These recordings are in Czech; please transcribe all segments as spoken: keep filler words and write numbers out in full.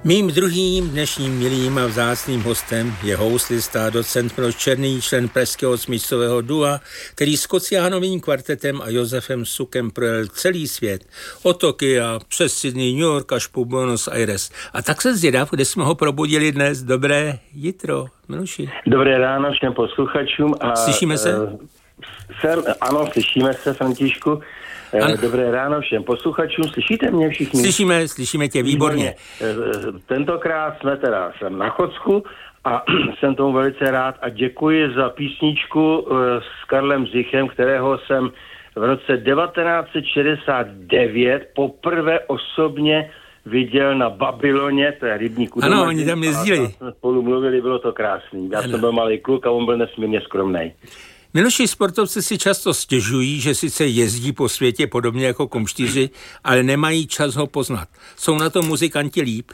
Mým druhým dnešním milým a vzácným hostem je houslista, docent Miloš Černý, člen pražského smyčcového dua, který s Kociánovým kvartetem a Josefem Sukem projel celý svět. Od Tokia přes Sydney, New York až po Buenos Aires. A tak se zvědav, kde jsme ho probudili dnes. Dobré jitro, Miloši. Dobré ráno všem posluchačům. A, Slyšíme se? Uh, jsem, ano, slyšíme se, Františku. Ano. Dobré ráno všem posluchačům. Slyšíte mě všichni? Slyšíme, slyšíme tě výborně. výborně. Tentokrát jsme teda jsem na Chodsku a jsem tomu velice rád a děkuji za písničku s Karlem Zichem, kterého jsem v roce devatenáct set šedesát devět poprvé osobně viděl na Babyloně, to je rybník u Ano, Domaždění. oni tam jezdili. Jsme spolu mluvili, bylo to krásný. Já ano. jsem byl malý kluk a on byl nesmírně skromnej. Miloši, sportovci si často stěžují, že sice jezdí po světě podobně jako komštýři, ale nemají čas ho poznat. Jsou na to muzikanti líp?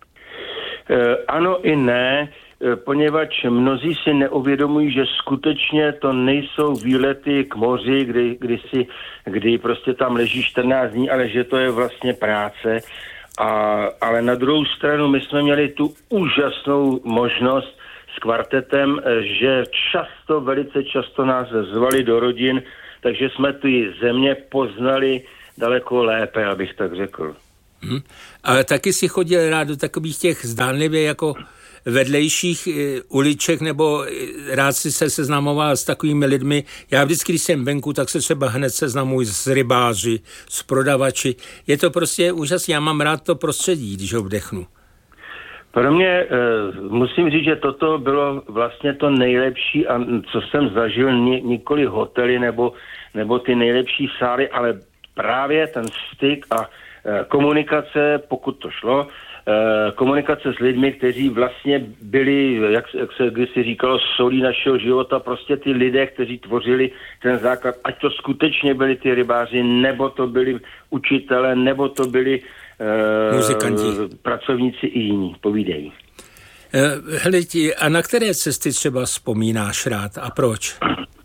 E, ano i ne, e, poněvadž mnozí si neuvědomují, že skutečně to nejsou výlety k moři, kdy, kdy, si, kdy prostě tam leží čtrnáct dní, ale že to je vlastně práce. A, ale na druhou stranu my jsme měli tu úžasnou možnost s kvartetem, že často, velice často nás zvali do rodin, takže jsme ty země poznali daleko lépe, abych tak řekl. Hmm. Ale taky si chodil rád do takových těch zdánlivě jako vedlejších e, uliček, nebo e, rád si se seznamoval s takovými lidmi. Já vždycky, když jsem venku, tak se třeba hned seznamuji s rybáři, s prodavači. Je to prostě úžasné, já mám rád to prostředí, když ho vdechnu. Pro mě e, musím říct, že toto bylo vlastně to nejlepší, a co jsem zažil, ni, nikoli hotely nebo, nebo ty nejlepší sály, ale právě ten styk a e, komunikace, pokud to šlo, e, komunikace s lidmi, kteří vlastně byli, jak, jak se kdysi říkalo, solí našeho života, prostě ty lidé, kteří tvořili ten základ, ať to skutečně byli ty rybáři, nebo to byli učitele, nebo to byli muzikanti, pracovníci i jiní, povídej. Hele, a na které cesty třeba vzpomínáš rád a proč?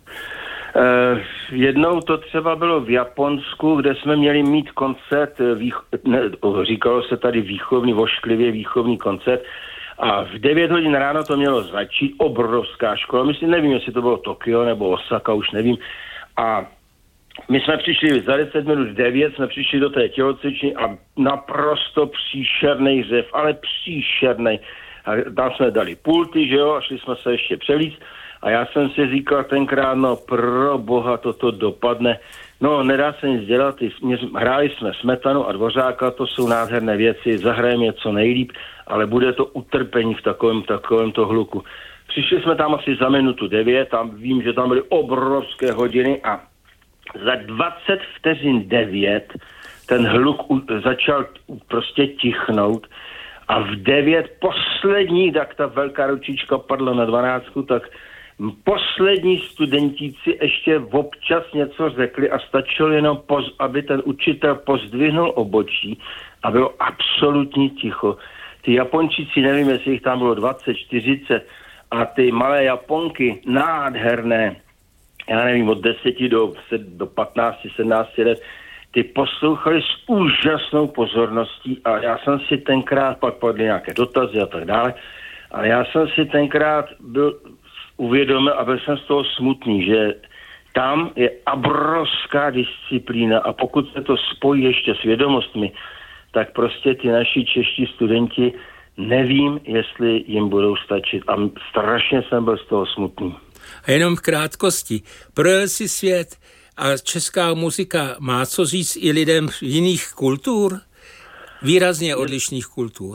Uh, jednou to třeba bylo v Japonsku, kde jsme měli mít koncert, výcho, ne, říkalo se tady výchovný, vošklivě výchovný koncert, a v devět hodin ráno to mělo začít, obrovská škola, myslím, nevím, jestli to bylo Tokio nebo Osaka, už nevím, a my jsme přišli za deset minut devět, jsme přišli do té tělocvičny a naprosto příšernej řev, ale příšernej. A tam jsme dali pulty, že jo, a šli jsme se ještě přelíct. A já jsem si říkal tenkrát, no pro boha, toto dopadne. No, nedá se nic dělat, hráli jsme Smetanu a Dvořáka, to jsou nádherné věci, zahrajeme je co nejlíp, ale bude to utrpení v takovém, takovémto hluku. Přišli jsme tam asi za minutu devět, tam vím, že tam byly obrovské hodiny a za dvacet vteřin devět ten hluk u, začal prostě tichnout a v devět poslední, tak ta velká ručička padla na dvanáctku, tak poslední studentíci ještě občas něco řekli a stačilo jenom, poz, aby ten učitel pozdvihnul obočí a bylo absolutně ticho. Ty Japončíci, nevím, jestli jich tam bylo dvacet, čtyřicet a ty malé Japonky, nádherné, já nevím, od deseti do, do patnácti, sedmnácti let, ty poslouchali s úžasnou pozorností a já jsem si tenkrát, pak padly nějaké dotazy a tak dále, ale já jsem si tenkrát byl uvědomil a byl jsem z toho smutný, že tam je obrovská disciplína a pokud se to spojí ještě s vědomostmi, tak prostě ty naši čeští studenti, nevím, jestli jim budou stačit a strašně jsem byl z toho smutný. A jenom v krátkosti. Projel si svět a česká muzika má co říct i lidem jiných kultur? Výrazně odlišných kultur.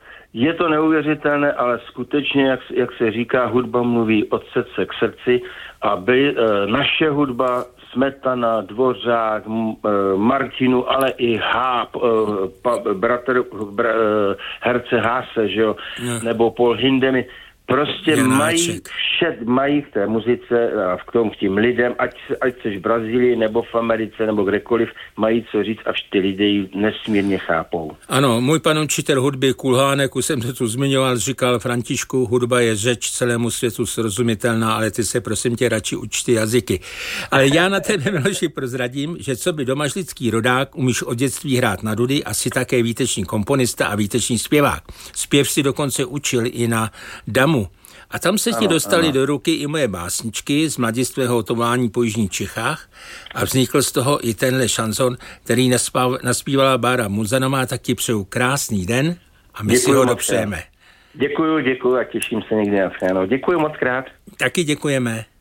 Je to neuvěřitelné, ale skutečně, jak, jak se říká, hudba mluví od srdce k srdci a by, e, naše hudba, Smetana, Dvořák, m, e, Martinu, ale i Háb, e, pa, bratr, br, e, herce Háse, že jo, no. Nebo Paul Hindemith, Prostě Janáček. mají vše, mají v té muzice a v tom k tím lidem, ať, ať jsi v Brazílii, nebo v Americe, nebo kdekoliv, mají co říct a ty lidé ji nesmírně chápou. Ano, můj pan učitel hudby Kulhánek, už jsem se tu zmiňoval, říkal: Františku, hudba je řeč celému světu srozumitelná, ale ty se prosím tě radši uč ty jazyky. Ale já na tebe, Miloši, prozradím, že co by domažlický rodák, umíš od dětství hrát na dudy, asi také výtečný komponista a výtečný zpěvák. Zpěv si dokonce učil i na damu. A tam se ti dostali ano. do ruky i moje básničky z mladistvého hotování po jižních Čechách a vznikl z toho i tenhle šanzon, který naspívala Bára Muzanová. Tak ti přeju krásný den a my děkuju si ho dopřejeme. Děkuju, děkuju a těším se někdy na shledanou. Děkuju moc krát. Taky děkujeme.